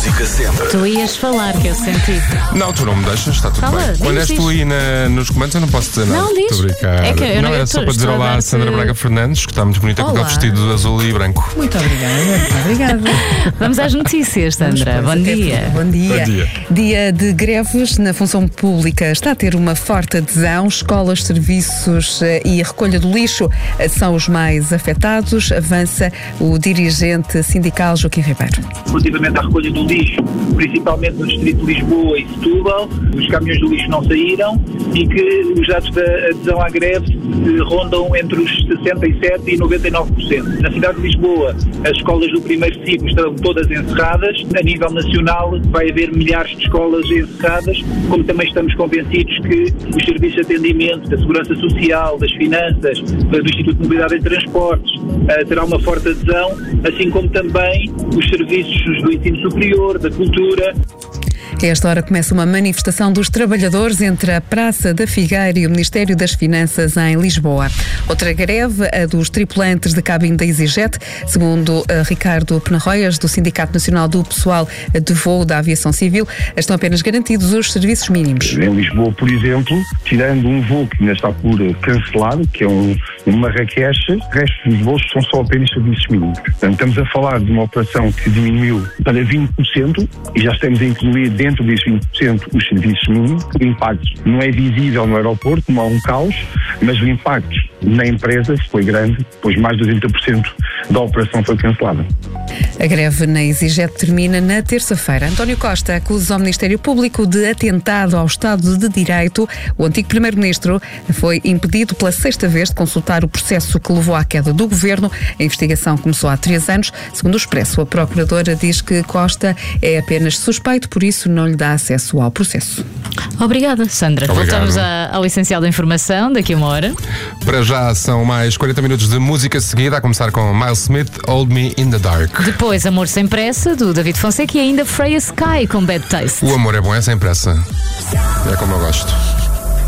Música sempre. Tu ias falar, que eu senti. Não, tu não me deixas, está tudo Fala, bem. diz, Quando és diz. tu aí nos comandos, eu não posso dizer nada. Não, diz. Estou a brincar. É que eu não, não- era eu só estou- para dizer estou a olá à dar-te- Sandra Braga Fernandes, que está muito bonita com aquele Olá. vestido azul e branco. Muito obrigada. Vamos às notícias, Sandra. Bom dia. Bom dia. Bom dia. Dia de greves na função pública. Está a ter uma forte adesão. Escolas, serviços e recolha do lixo são os mais afetados. Avança o dirigente sindical Joaquim Ribeiro. Relativamente à recolha do lixo, principalmente no distrito de Lisboa e Setúbal, os caminhões do lixo não saíram e que os dados da adesão à greve rondam entre os 67% e 99%. Na cidade de Lisboa, as escolas do primeiro ciclo estão todas encerradas. A nível nacional vai haver milhares de escolas encerradas, como também estamos convencidos que os serviços de atendimento, da segurança social, das finanças, do Instituto de Mobilidade e Transportes, terá uma forte adesão, assim como também os serviços do ensino superior, da cultura. A esta hora começa uma manifestação dos trabalhadores entre a Praça da Figueira e o Ministério das Finanças em Lisboa. Outra greve, a dos tripulantes de cabine da EasyJet. Segundo Ricardo Penarroias, do Sindicato Nacional do Pessoal de Voo da Aviação Civil, estão apenas garantidos os serviços mínimos. Em Lisboa, por exemplo, tirando um voo que ainda está por cancelar, que é um Marrakech, o resto dos voos são só apenas serviços mínimos. Portanto, estamos a falar de uma operação que diminuiu para 20% e já estamos a incluir dentro desses 20% os serviços mínimos. O impacto não é visível no aeroporto, não há um caos, mas o impacto na empresa foi grande, pois mais de 80% da operação foi cancelada. A greve na EasyJet termina na terça-feira. António Costa acusa o Ministério Público de atentado ao Estado de Direito. O antigo Primeiro-Ministro foi impedido pela sexta vez de consultar o processo que levou à queda do governo. A investigação começou há 3 anos. Segundo o Expresso, a Procuradora diz que Costa é apenas suspeito, por isso não lhe dá acesso ao processo. Obrigada, Sandra. Obrigado. Voltamos ao essencial da informação daqui a uma hora. Para já são mais 40 minutos de música seguida, a começar com Miles Smith, Hold Me in the Dark. Depois, Amor Sem Pressa, do David Fonseca, e ainda Freya Sky com Bad Taste. O amor é bom, é sem pressa. É como eu gosto.